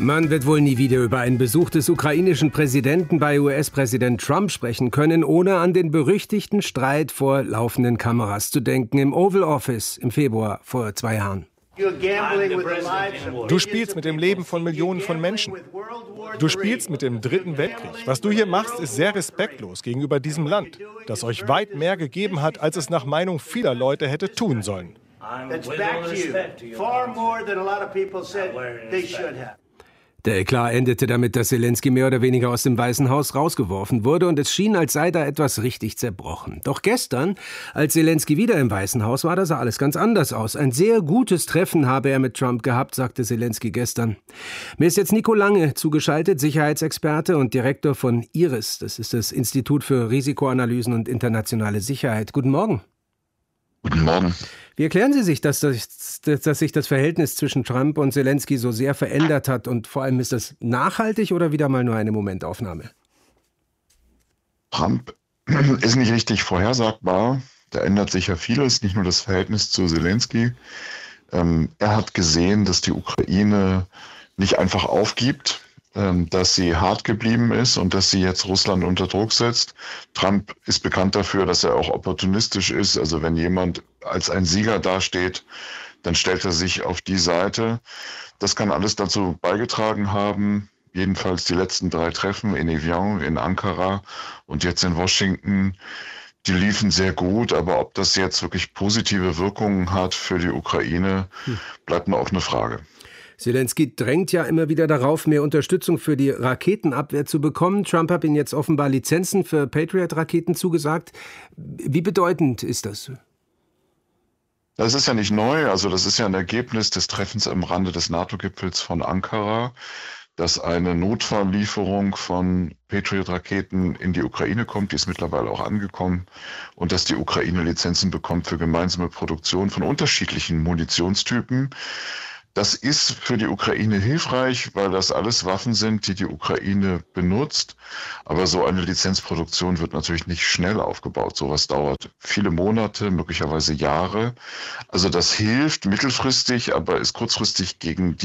Man wird wohl nie wieder über einen Besuch des ukrainischen Präsidenten bei US-Präsident Trump sprechen können, ohne an den berüchtigten Streit vor laufenden Kameras zu denken im Oval Office im Februar vor 2 Jahren. Du spielst mit dem Leben von Millionen von Menschen. Du spielst mit dem Dritten Weltkrieg. Was du hier machst, ist sehr respektlos gegenüber diesem Land, das euch weit mehr gegeben hat, als es nach Meinung vieler Leute hätte tun sollen. Der Eklat endete damit, dass Selenskyj mehr oder weniger aus dem Weißen Haus rausgeworfen wurde und es schien, als sei da etwas richtig zerbrochen. Doch gestern, als Selenskyj wieder im Weißen Haus war, da sah alles ganz anders aus. Ein sehr gutes Treffen habe er mit Trump gehabt, sagte Selenskyj gestern. Mir ist jetzt Nico Lange zugeschaltet, Sicherheitsexperte und Direktor von IRIS. Das ist das Institut für Risikoanalysen und internationale Sicherheit. Guten Morgen. Guten Morgen. Wie erklären Sie sich, dass sich das Verhältnis zwischen Trump und Selenskyj so sehr verändert hat? Und vor allem, ist das nachhaltig oder wieder mal nur eine Momentaufnahme? Trump ist nicht richtig vorhersagbar. Da ändert sich ja vieles, nicht nur das Verhältnis zu Selenskyj. Er hat gesehen, dass die Ukraine nicht einfach aufgibt, dass sie hart geblieben ist und dass sie jetzt Russland unter Druck setzt. Trump ist bekannt dafür, dass er auch opportunistisch ist. Also wenn jemand als ein Sieger dasteht, dann stellt er sich auf die Seite. Das kann alles dazu beigetragen haben. Jedenfalls die letzten 3 Treffen in Evian, in Ankara und jetzt in Washington, die liefen sehr gut. Aber ob das jetzt wirklich positive Wirkungen hat für die Ukraine, bleibt eine offene Frage. Selenskyj drängt ja immer wieder darauf, mehr Unterstützung für die Raketenabwehr zu bekommen. Trump hat ihm jetzt offenbar Lizenzen für Patriot-Raketen zugesagt. Wie bedeutend ist das? Das ist ja nicht neu. Also das ist ja ein Ergebnis des Treffens am Rande des NATO-Gipfels von Ankara, dass eine Notfalllieferung von Patriot-Raketen in die Ukraine kommt. Die ist mittlerweile auch angekommen. Und dass die Ukraine Lizenzen bekommt für gemeinsame Produktion von unterschiedlichen Munitionstypen. Das ist für die Ukraine hilfreich, weil das alles Waffen sind, die die Ukraine benutzt. Aber so eine Lizenzproduktion wird natürlich nicht schnell aufgebaut. Sowas dauert viele Monate, möglicherweise Jahre. Also das hilft mittelfristig, aber ist kurzfristig gegen die